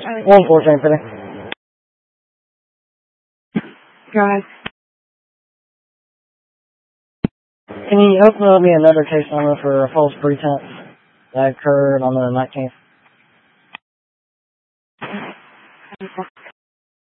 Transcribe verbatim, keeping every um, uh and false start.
one fourteen fifty. Go ahead. Can you open up me another case number for a false pretense that occurred on the nineteenth?